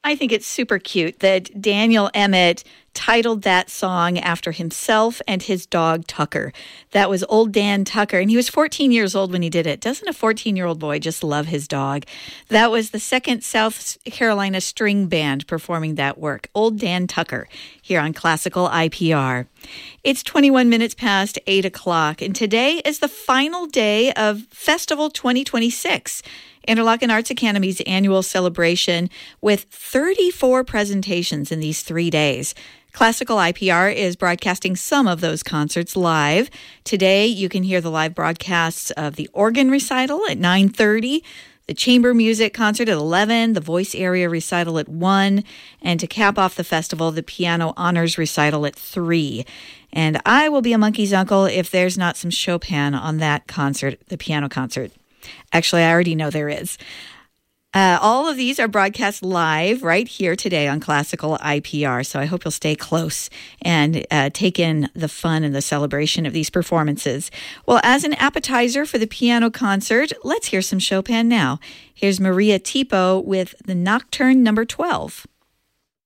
I think it's super cute that Daniel Emmett titled that song after himself and his dog Tucker. That was Old Dan Tucker, and he was 14 years old when he did it. Doesn't a 14-year-old boy just love his dog? That was the Second South Carolina String Band performing that work, Old Dan Tucker, here on Classical IPR. It's 21 minutes past 8 o'clock, and today is the final day of Festival 2026. Interlochen Arts Academy's annual celebration with 34 presentations in these 3 days. Classical IPR is broadcasting some of those concerts live. Today, you can hear the live broadcasts of the organ recital at 9:30, the chamber music concert at 11, the voice area recital at 1, and to cap off the festival, the piano honors recital at 3. And I will be a monkey's uncle if there's not some Chopin on that concert, the piano concert. Actually, I already know there is. All of these are broadcast live right here today on Classical IPR, so I hope you'll stay close and take in the fun and the celebration of these performances. Well, as an appetizer for the piano concert, let's hear some Chopin now. Here's Maria Tipo with the Nocturne number 12.